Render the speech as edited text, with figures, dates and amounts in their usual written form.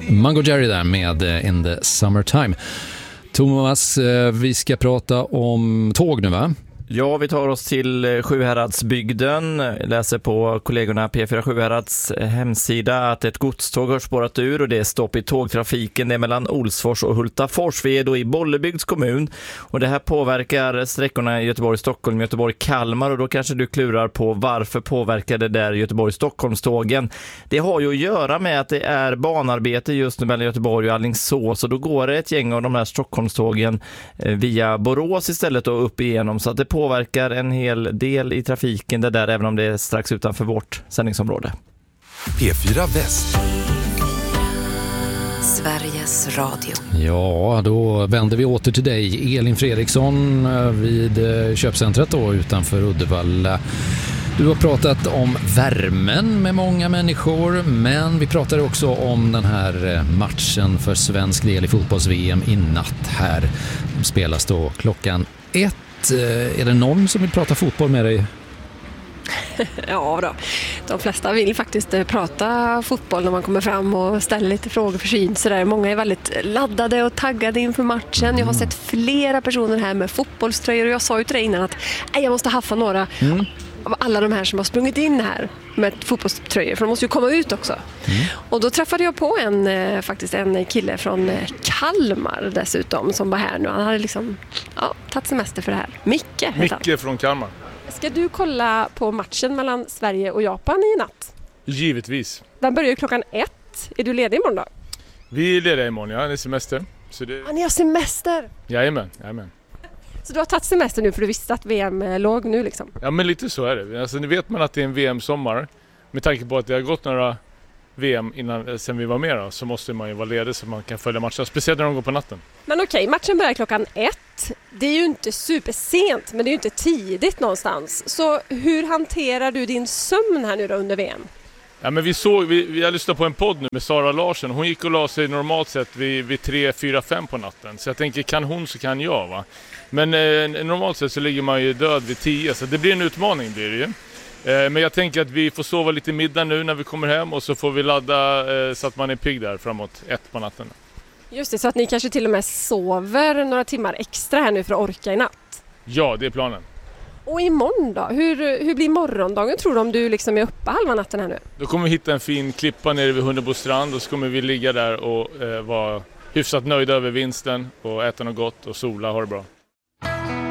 Mango Jerry där med In the Summertime. Thomas, vi ska prata om tåg nu, va? Ja, vi tar oss till Sjuhäradsbygden. Läser på kollegorna P4 Sjuhärads hemsida att ett godståg har spårat ur och det är stopp i tågtrafiken. Det är mellan Olsfors och Hultafors. Vi är då i Bollebygds kommun och det här påverkar sträckorna i Göteborg-Stockholm, Göteborg-Kalmar, och då kanske du klurar på varför påverkar det där Göteborg-Stockholmstågen. Det har ju att göra med att det är banarbete just nu mellan Göteborg och Alingsås, och då går det ett gäng av de här Stockholmstågen via Borås istället och upp igenom, så att det påverkar en hel del i trafiken det där, även om det är strax utanför vårt sändningsområde. P4 Väst. Sveriges Radio. Ja, då vänder vi åter till dig, Elin Fredriksson, vid köpcentret då utanför Uddevalla. Du har pratat om värmen med många människor, men vi pratar också om den här matchen för svensk del i fotbolls-VM i natt. Här spelas då klockan 1. Är det någon som vill prata fotboll med dig? Ja då, de flesta vill faktiskt prata fotboll när man kommer fram och ställer lite frågor för syn. Så där. Många är väldigt laddade och taggade inför matchen. Jag har sett flera personer här med fotbollströjor och jag sa ju till dig innan att jag måste haffa några av alla de här som har sprungit in här med fotbollströjor, för de måste ju komma ut också. Och då träffade jag på en kille från Kalmar dessutom som var här nu. Han hade liksom tagit semester för det här. Micke från Kalmar. Ska du kolla på matchen mellan Sverige och Japan i natt? Givetvis. Den börjar ju klockan 1. Är du ledig imorgon då? Vi är lediga imorgon, ja. Det är semester. Så det... Ni har semester? Jajamän. Så du har tagit semester nu för du visste att VM låg nu liksom? Ja, men lite så är det. Alltså, nu vet man att det är en VM-sommar. Med tanke på att det har gått några VM sen vi var med då, så måste man ju vara ledig så man kan följa matchen. Speciellt när de går på natten. Men okej, matchen börjar klockan 1. Det är ju inte supersent, men det är ju inte tidigt någonstans. Så hur hanterar du din sömn här nu då under VM? Ja, men vi har lyssnat på en podd nu med Sara Larsen. Hon gick och la sig normalt sett vid 3, 4, 5 på natten. Så jag tänker, kan hon så kan jag, va? Men normalt sett så ligger man ju död vid 10, så det blir en utmaning blir det ju. Men jag tänker att vi får sova lite middag nu när vi kommer hem och så får vi ladda så att man är pigg där framåt 1 på natten. Just det, så att ni kanske till och med sover några timmar extra här nu för att orka i natt. Ja, det är planen. Och imorgon då? Hur blir morgondagen tror du om du liksom är uppe halva natten här nu? Då kommer vi hitta en fin klippa nere vid Hunnebostrand och så kommer vi ligga där och vara hyfsat nöjda över vinsten och äta något gott och sola, ha det bra.